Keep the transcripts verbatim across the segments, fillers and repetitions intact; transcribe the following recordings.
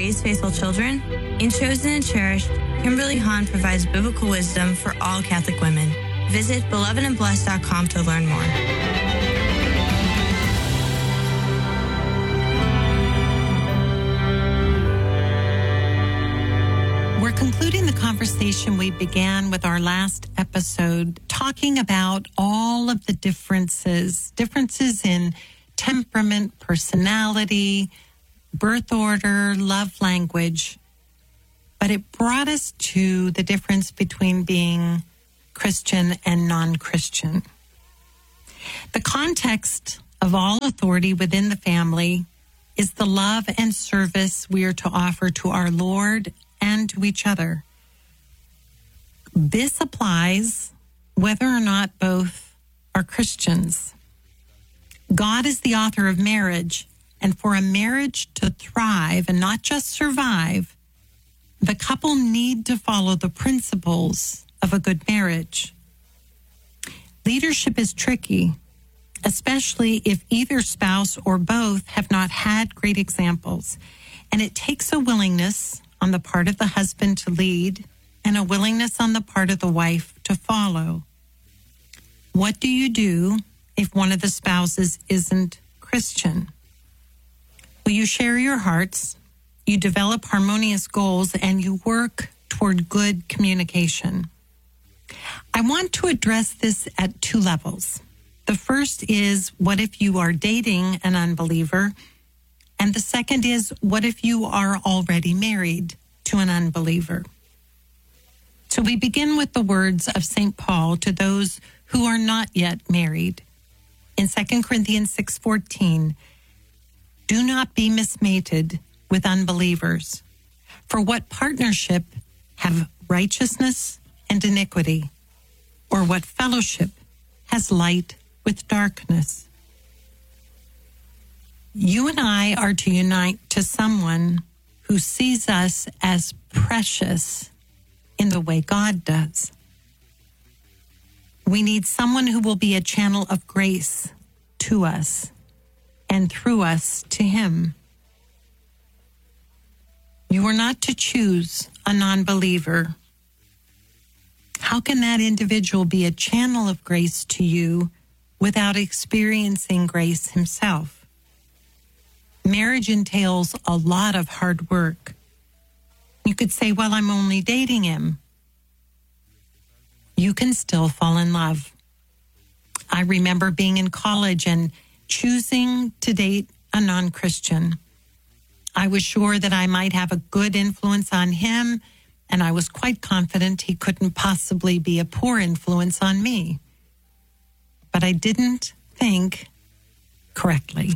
raise faithful children? In Chosen and Cherished, Kimberly Hahn provides biblical wisdom for all Catholic women. Visit beloved and blessed dot com to learn more. We're concluding the conversation we began with our last episode, talking about all of the differences, differences in temperament, personality, birth order, love language. But it brought us to the difference between being Christian and non-Christian. The context of all authority within the family is the love and service we are to offer to our Lord and to each other. This applies whether or not both are Christians. God is the author of marriage, and for a marriage to thrive and not just survive, the couple need to follow the principles of a good marriage. Leadership is tricky, especially if either spouse or both have not had great examples, and it takes a willingness on the part of the husband to lead and a willingness on the part of the wife to follow. What do you do if one of the spouses isn't Christian? Well, you share your hearts, you develop harmonious goals, and you work toward good communication. I want to address this at two levels. The first is, what if you are dating an unbeliever? And the second is, what if you are already married to an unbeliever? So we begin with the words of Saint Paul to those who are not yet married. In Second Corinthians six fourteen, do not be mismated with unbelievers. For what partnership have righteousness and iniquity? Or what fellowship has light with darkness? You and I are to unite to someone who sees us as precious in the way God does. We need someone who will be a channel of grace to us and through us to Him. You are not to choose a non-believer. How can that individual be a channel of grace to you without experiencing grace himself? Marriage entails a lot of hard work. You could say, well, I'm only dating him. You can still fall in love. I remember being in college and choosing to date a non-Christian. I was sure that I might have a good influence on him, and I was quite confident he couldn't possibly be a poor influence on me. But I didn't think correctly.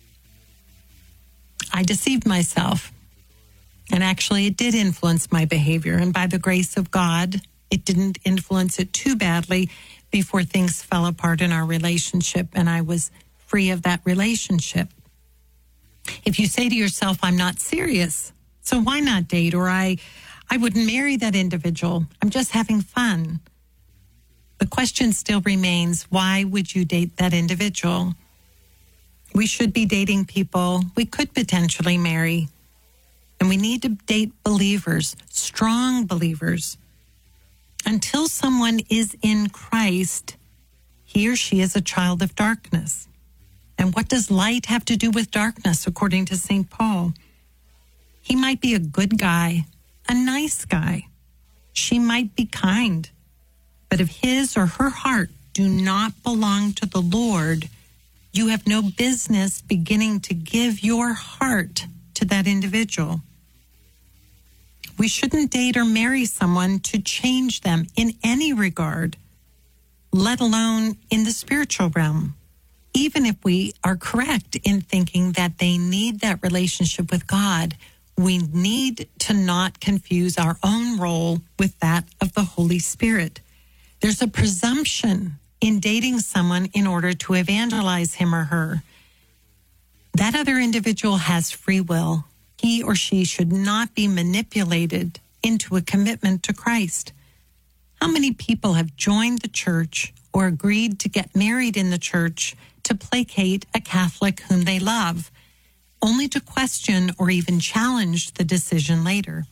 I deceived myself, and actually it did influence my behavior, and by the grace of God, it didn't influence it too badly before things fell apart in our relationship, and I was free of that relationship. If you say to yourself, I'm not serious, so why not date? Or I, I wouldn't marry that individual. I'm just having fun. The question still remains, why would you date that individual? We should be dating people we could potentially marry. And we need to date believers, strong believers. Until someone is in Christ, he or she is a child of darkness. And what does light have to do with darkness, according to Saint Paul? He might be a good guy, a nice guy. She might be kind. But if his or her heart do not belong to the Lord, you have no business beginning to give your heart to that individual. We shouldn't date or marry someone to change them in any regard, let alone in the spiritual realm. Even if we are correct in thinking that they need that relationship with God, we need to not confuse our own role with that of the Holy Spirit. There's a presumption in dating someone in order to evangelize him or her. That other individual has free will. He or she should not be manipulated into a commitment to Christ. How many people have joined the church or agreed to get married in the church to placate a Catholic whom they love? only to question or even challenge the decision later.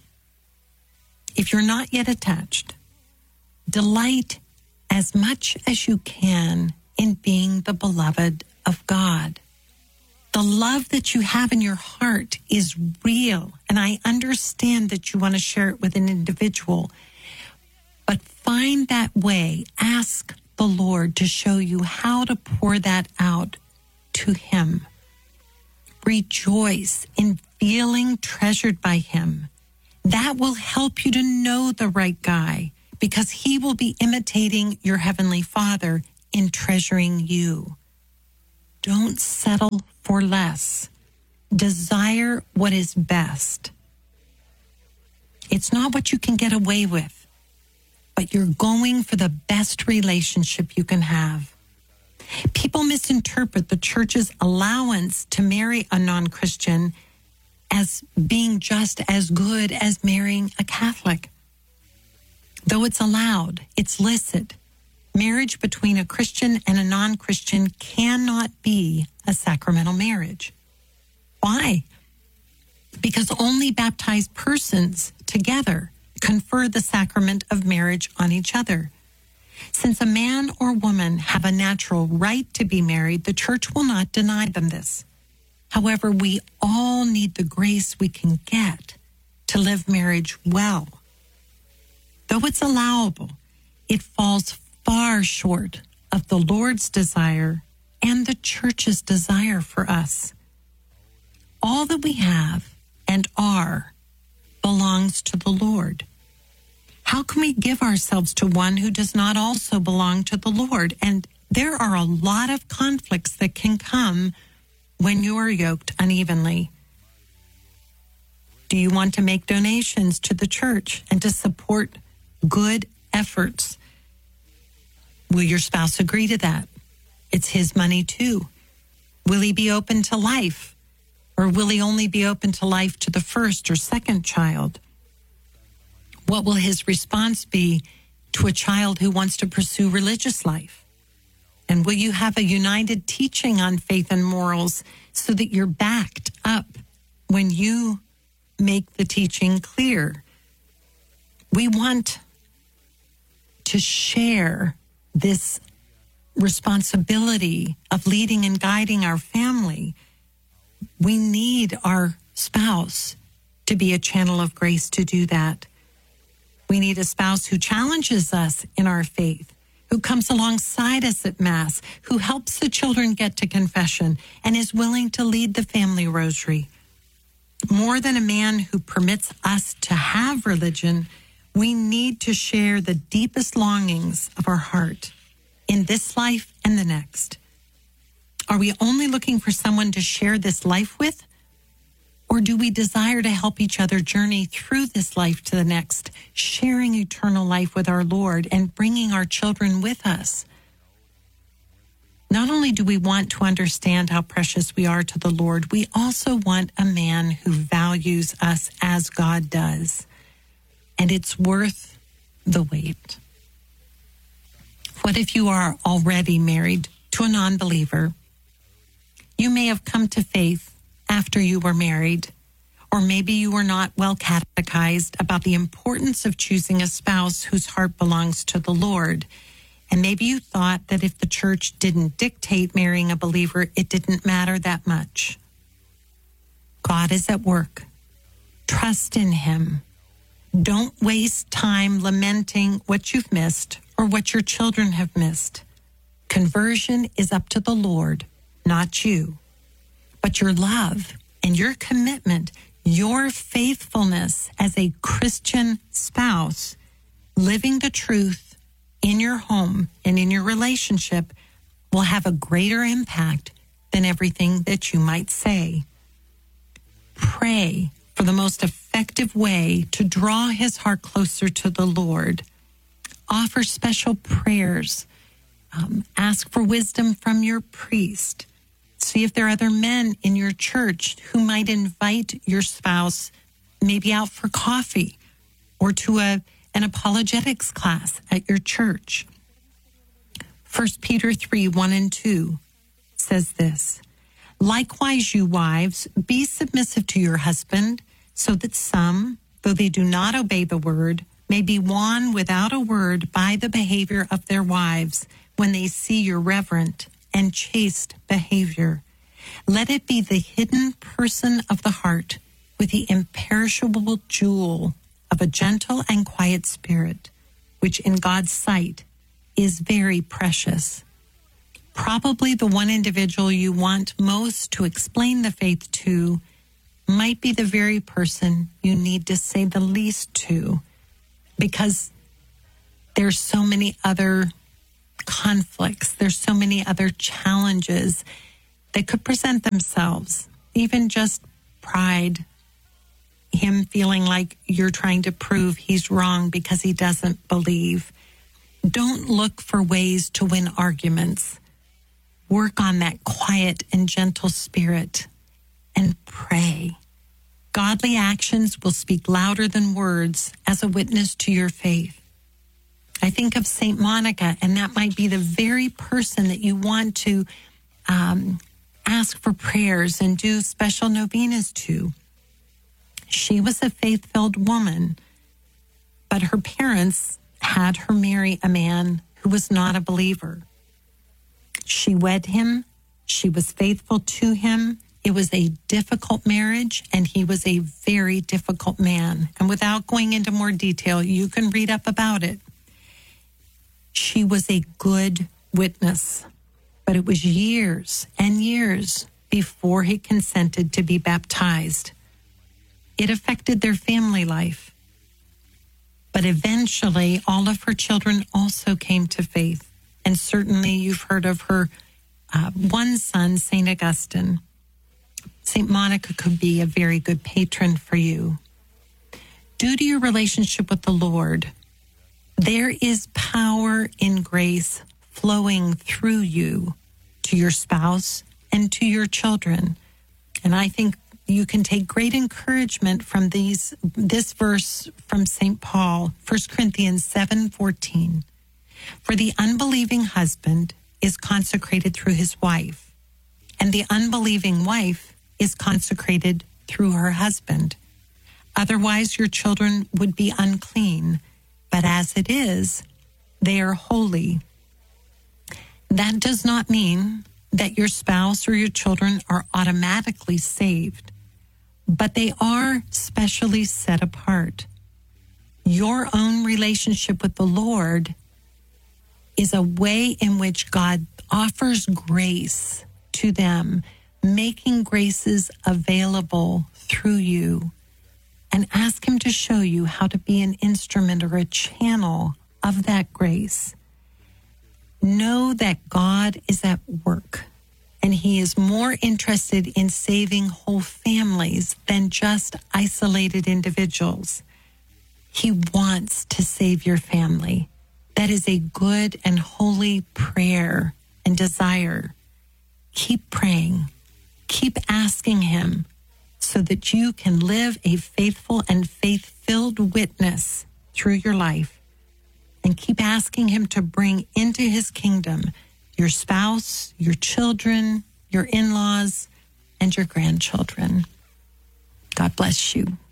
If you're not yet attached, delight as much as you can in being the beloved of God. The love that you have in your heart is real, and I understand that you want to share it with an individual. But find that way. Ask the Lord to show you how to pour that out to Him. Rejoice in feeling treasured by Him. That will help you to know the right guy, because He will be imitating your Heavenly Father in treasuring you. Don't settle for less. Desire what is best. It's not what you can get away with, but you're going for the best relationship you can have. People misinterpret the church's allowance to marry a non-Christian as being just as good as marrying a Catholic. Though it's allowed, it's licit. Marriage between a Christian and a non-Christian cannot be a sacramental marriage. Why? Because only baptized persons together confer the sacrament of marriage on each other. Since a man or woman have a natural right to be married, the church will not deny them this. However, we all need the grace we can get to live marriage well. Though it's allowable, it falls far short of the Lord's desire and the church's desire for us. All that we have and are belongs to the Lord. How can we give ourselves to one who does not also belong to the Lord? And there are a lot of conflicts that can come when you are yoked unevenly. Do you want to make donations to the church and to support good efforts? Will your spouse agree to that? It's his money too. Will he be open to life? Or will he only be open to life to the first or second child? What will his response be to a child who wants to pursue religious life? And will you have a united teaching on faith and morals so that you're backed up when you make the teaching clear? We want to share this responsibility of leading and guiding our family. We need our spouse to be a channel of grace to do that. We need a spouse who challenges us in our faith, who comes alongside us at Mass, who helps the children get to confession, and is willing to lead the family rosary. More than a man who permits us to have religion, we need to share the deepest longings of our heart in this life and the next. Are we only looking for someone to share this life with? Or do we desire to help each other journey through this life to the next, sharing eternal life with our Lord and bringing our children with us? Not only do we want to understand how precious we are to the Lord, we also want a man who values us as God does. And it's worth the wait. What if you are already married to a non-believer? You may have come to faith after you were married, or maybe you were not well catechized about the importance of choosing a spouse whose heart belongs to the Lord. And maybe you thought that if the church didn't dictate marrying a believer, it didn't matter that much. God is at work. Trust in Him. Don't waste time lamenting what you've missed or what your children have missed. Conversion is up to the Lord, not you. But your love and your commitment, your faithfulness as a Christian spouse, living the truth in your home and in your relationship, will have a greater impact than everything that you might say. Pray for the most effective way to draw his heart closer to the Lord. Offer special prayers. Um, ask for wisdom from your priest. See if there are other men in your church who might invite your spouse maybe out for coffee or to a, an apologetics class at your church. First Peter three, one and two says this: Likewise, you wives, be submissive to your husband, so that some, though they do not obey the word, may be won without a word by the behavior of their wives when they see your reverent and chaste behavior. Let it be the hidden person of the heart with the imperishable jewel of a gentle and quiet spirit, which in God's sight is very precious. Probably the one individual you want most to explain the faith to might be the very person you need to say the least to, because there's so many other conflicts, there's so many other challenges that could present themselves, even just pride, him feeling like you're trying to prove he's wrong because he doesn't believe. Don't look for ways to win arguments. Work on that quiet and gentle spirit and pray. Godly actions will speak louder than words as a witness to your faith. I think of Saint Monica, and that might be the very person that you want to um, ask for prayers and do special novenas to. She was a faith-filled woman, but her parents had her marry a man who was not a believer. She wed him. She was faithful to him. It was a difficult marriage, and he was a very difficult man. And without going into more detail, you can read up about it. She was a good witness, but it was years and years before he consented to be baptized. It affected their family life. But eventually, all of her children also came to faith. And certainly you've heard of her uh, one son, Saint Augustine. Saint Monica could be a very good patron for you. Due to your relationship with the Lord, there is power in grace flowing through you to your spouse and to your children. And I think you can take great encouragement from these this verse from Saint Paul, First Corinthians seven fourteen. For the unbelieving husband is consecrated through his wife, and the unbelieving wife is consecrated through her husband. Otherwise, your children would be unclean, but as it is, they are holy. That does not mean that your spouse or your children are automatically saved, but they are specially set apart. Your own relationship with the Lord is a way in which God offers grace to them, making graces available through you, and ask him to show you how to be an instrument or a channel of that grace. Know that God is at work, and he is more interested in saving whole families than just isolated individuals. He wants to save your family. That is a good and holy prayer and desire. Keep praying. Keep asking him so that you can live a faithful and faith-filled witness through your life. And keep asking him to bring into his kingdom your spouse, your children, your in-laws, and your grandchildren. God bless you.